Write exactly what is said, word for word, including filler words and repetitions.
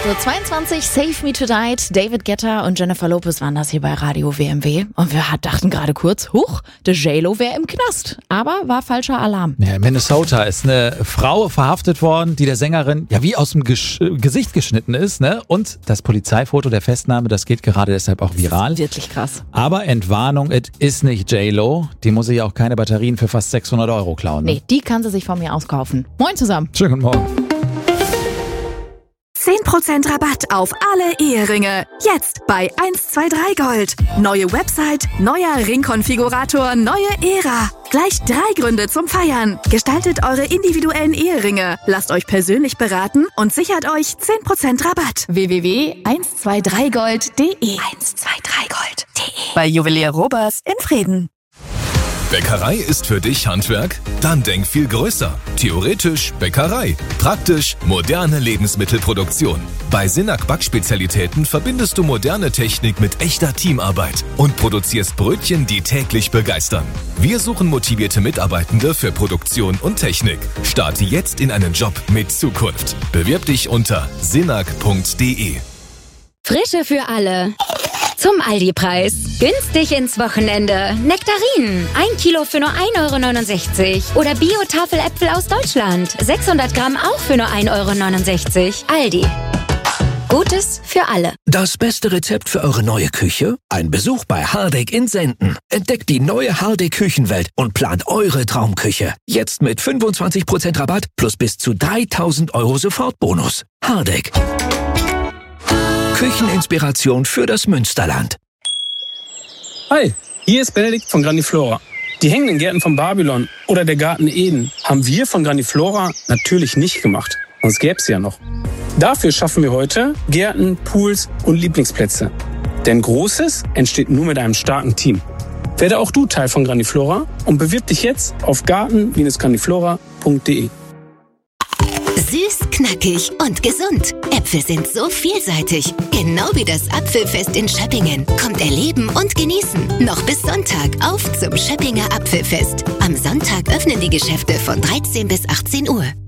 acht Uhr zweiundzwanzig, Save Me Tonight. David Guetta und Jennifer Lopez waren das hier bei Radio W M W. Und wir dachten gerade kurz, huch, der J-Lo wäre im Knast. Aber war falscher Alarm. Ja, in Minnesota ist eine Frau verhaftet worden, die der Sängerin ja wie aus dem Gesch- Gesicht geschnitten ist. Ne? Und das Polizeifoto der Festnahme, das geht gerade deshalb auch viral. Das ist wirklich krass. Aber Entwarnung, es ist nicht J-Lo. Die muss sich auch keine Batterien für fast sechshundert Euro klauen. Ne? Nee, die kann sie sich von mir auskaufen. Moin zusammen. Schönen guten Morgen. zehn Prozent Rabatt auf alle Eheringe. Jetzt bei eins zwei drei Gold. Neue Website, neuer Ringkonfigurator, neue Ära. Gleich drei Gründe zum Feiern. Gestaltet eure individuellen Eheringe. Lasst euch persönlich beraten und sichert euch zehn Prozent Rabatt. w w w punkt eins zwei drei gold punkt de eins zwei drei gold punkt de Bei Juwelier Robers in Frieden. Bäckerei ist für dich Handwerk? Dann denk viel größer. Theoretisch Bäckerei. Praktisch moderne Lebensmittelproduktion. Bei Sinak Backspezialitäten verbindest du moderne Technik mit echter Teamarbeit und produzierst Brötchen, die täglich begeistern. Wir suchen motivierte Mitarbeitende für Produktion und Technik. Starte jetzt in einen Job mit Zukunft. Bewirb dich unter sinak punkt de. Frische für alle. Zum Aldi-Preis. Günstig ins Wochenende. Nektarinen. Ein Kilo für nur ein Euro neunundsechzig. Oder Bio-Tafeläpfel aus Deutschland. sechshundert Gramm auch für nur ein Euro neunundsechzig. Aldi. Gutes für alle. Das beste Rezept für eure neue Küche? Ein Besuch bei Hardegg in Senden. Entdeckt die neue Hardegg-Küchenwelt und plant eure Traumküche. Jetzt mit fünfundzwanzig Prozent Rabatt plus bis zu dreitausend Euro Sofortbonus. Hardegg. Kücheninspiration für das Münsterland. Hi, hier ist Benedikt von Grandiflora. Die hängenden Gärten von Babylon oder der Garten Eden haben wir von Grandiflora natürlich nicht gemacht. Sonst gäbe es ja noch. Dafür schaffen wir heute Gärten, Pools und Lieblingsplätze. Denn Großes entsteht nur mit einem starken Team. Werde auch du Teil von Grandiflora und bewirb dich jetzt auf garten Bindestrich grandiflora punkt de. Süß, knackig und gesund. Äpfel sind so vielseitig. Genau wie das Apfelfest in Schöppingen. Kommt erleben und genießen. Noch bis Sonntag auf zum Schöppinger Apfelfest. Am Sonntag öffnen die Geschäfte von dreizehn bis achtzehn Uhr.